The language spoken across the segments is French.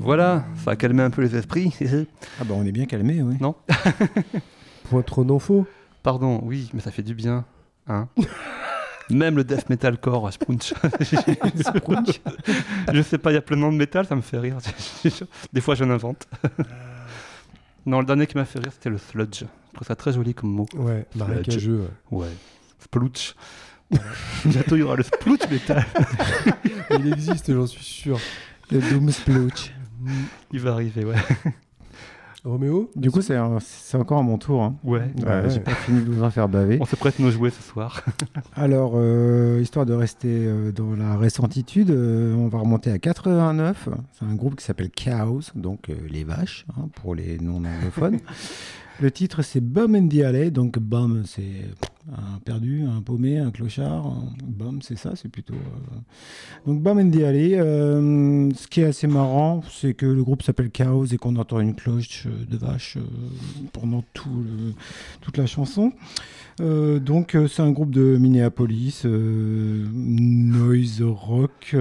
Voilà, ça a calmé un peu les esprits. Ah bah on est bien calmé, oui. Non. Point trop non faux. Pardon, oui, mais ça fait du bien. Hein. Même le death metalcore, Spunch. Je sais pas, il y a plein de noms de métal, ça me fait rire. Des fois, je n'invente. Non, le dernier qui m'a fait rire, c'était le sludge. Je trouve ça très joli comme mot. Ouais, marécageux. Ouais. Splooch. Bientôt, il y aura le splooch métal. Il existe, j'en suis sûr. Le Doom Splooch. Il va arriver, ouais. Roméo ? Du coup, c'est encore à mon tour. Hein. Ouais. J'ai pas fini de vous en faire baver. On se prête nos jouets ce soir. Alors, histoire de rester dans la récentitude, on va remonter à 89. C'est un groupe qui s'appelle Cows, donc les vaches, hein, pour les non-anglophones. Le titre, c'est Bum in the Alley. Donc, bum, c'est un perdu, un paumé, un clochard. Bum, c'est ça, c'est plutôt... Donc, Bum in the Alley. Ce qui est assez marrant, c'est que le groupe s'appelle Cows et qu'on entend une cloche de vache pendant toute la chanson. Donc, c'est un groupe de Minneapolis, noise rock...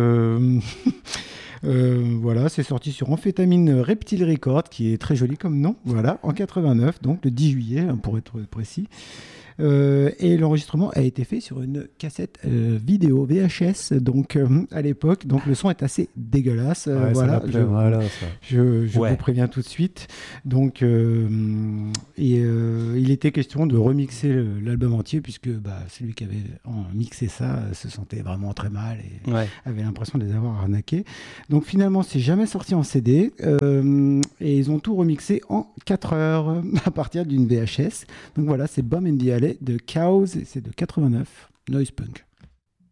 voilà, c'est sorti sur Amphétamine Reptile Record, qui est très joli comme nom, voilà, en 89, donc le 10 juillet, pour être précis. Et l'enregistrement a été fait sur une cassette vidéo VHS, donc à l'époque, donc le son est assez dégueulasse. Voilà, je vous préviens tout de suite. Donc, il était question de remixer l'album entier, puisque celui qui avait mixé ça se sentait vraiment très mal et avait l'impression de les avoir arnaqués. Donc finalement, c'est jamais sorti en CD, et ils ont tout remixé en 4 heures à partir d'une VHS. Donc voilà, c'est Bum in the Alley de Cows, et c'est de 89, Noise Punk.